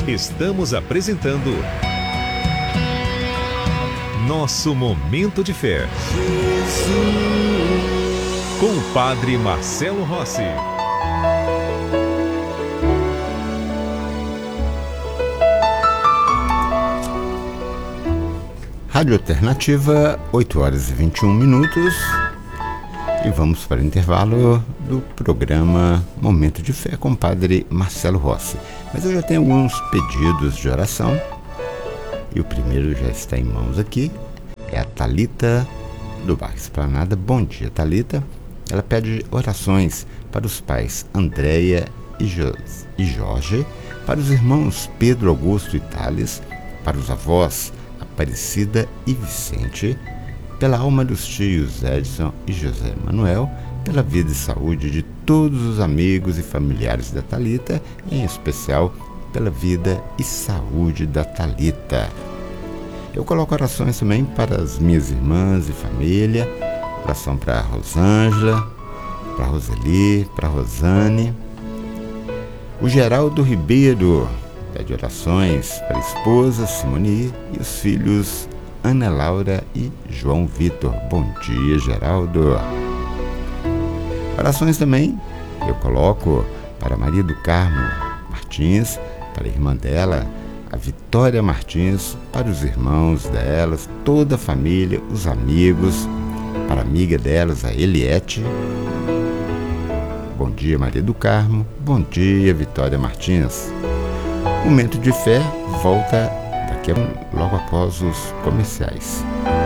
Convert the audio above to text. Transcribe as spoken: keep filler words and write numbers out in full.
Estamos apresentando Nosso Momento de Fé, com o Padre Marcelo Rossi. Rádio Alternativa, oito horas e vinte e um minutos. E vamos para o intervalo do programa Momento de Fé com o Padre Marcelo Rossi. Mas eu já tenho alguns pedidos de oração. E o primeiro já está em mãos aqui. É a Thalita do bairro Esplanada. Bom dia, Thalita. Ela pede orações para os pais Andréia e, jo- e Jorge, para os irmãos Pedro, Augusto e Thales, para os avós Aparecida e Vicente, pela alma dos tios Edson e José Manuel, pela vida e saúde de todos os amigos e familiares da Thalita, em especial pela vida e saúde da Thalita. Eu coloco orações também para as minhas irmãs e família, oração para a Rosângela, para a Roseli, para a Rosane. O Geraldo Ribeiro pede orações para a esposa Simone e os filhos Ana Laura e João Vitor. Bom dia, Geraldo. Orações também eu coloco para Maria do Carmo Martins, para a irmã dela, a Vitória Martins, para os irmãos delas, toda a família, os amigos, para a amiga delas, a Eliette. Bom dia, Maria do Carmo. Bom dia, Vitória Martins. Momento de Fé volta daqui a logo após os comerciais.